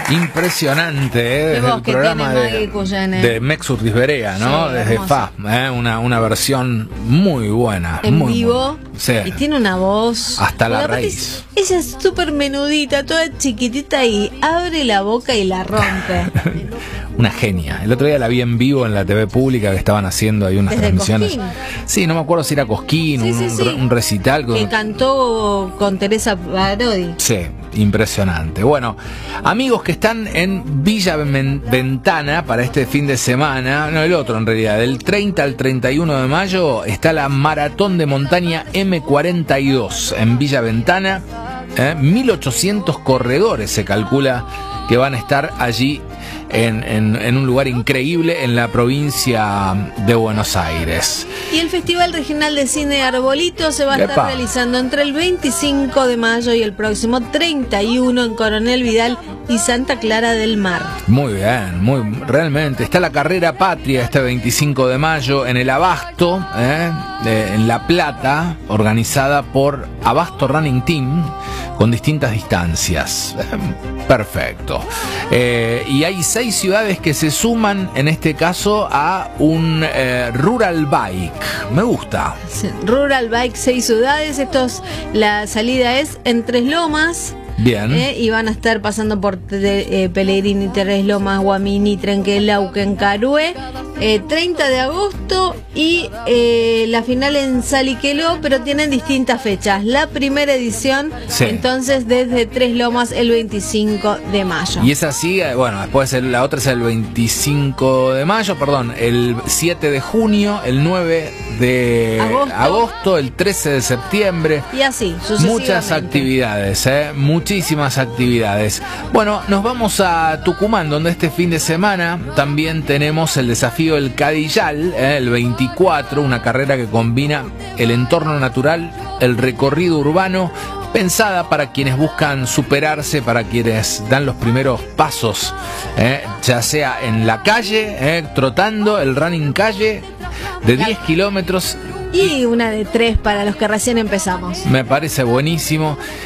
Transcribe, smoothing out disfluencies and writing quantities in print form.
Impresionante, desde el programa de Mexurtis Berea, ¿no? Sí, desde hermoso. FA, una versión muy buena. En muy vivo. buena. Sí. Y tiene una voz. Hasta la Porque aparte raíz. Ella es súper menudita, toda chiquitita y abre la boca y la rompe. Una genia. El otro día la vi en vivo en la TV pública que estaban haciendo ahí unas Desde transmisiones. Cosquín. Sí, no me acuerdo si era Cosquín, Sí. un recital. Que cantó con Teresa Parodi. Sí, impresionante. Bueno, amigos que están en Villa Ventana para este fin de semana, no, el otro en realidad, del 30 al 31 de mayo está la Maratón de Montaña M42 en Villa Ventana. 1800 corredores se calcula que van a estar allí en un lugar increíble en la provincia de Buenos Aires. Y el Festival Regional de Cine Arbolito se va a estar ¡Epa! realizando entre el 25 de mayo y el próximo 31 en Coronel Vidal y Santa Clara del Mar. Muy bien, realmente. Está la Carrera Patria este 25 de mayo en el Abasto, en La Plata, organizada por Abasto Running Team, con distintas distancias. Perfecto. Y hay 6 ciudades que se suman en este caso a un Rural Bike. Me gusta. Rural Bike, 6 ciudades. La salida es en Tres Lomas. Bien. Y van a estar pasando por Pellegrini, Tres Lomas, Guamini, Trenquelauquen, Carué, 30 de agosto y la final en Saliqueló, pero tienen distintas fechas. La primera edición, Sí. entonces, desde Tres Lomas el 25 de mayo. Y es así, bueno, después la otra es el 25 de mayo, perdón, el 7 de junio, el 9 de agosto, el 13 de septiembre. Y así, sucesivamente. Muchas actividades, muchísimas actividades. Bueno, nos vamos a Tucumán, donde este fin de semana también tenemos el desafío del Cadillal, el 24, una carrera que combina el entorno natural, el recorrido urbano, pensada para quienes buscan superarse, para quienes dan los primeros pasos, ya sea en la calle, trotando, el running calle de 10 kilómetros. Y una de 3 para los que recién empezamos. Me parece buenísimo.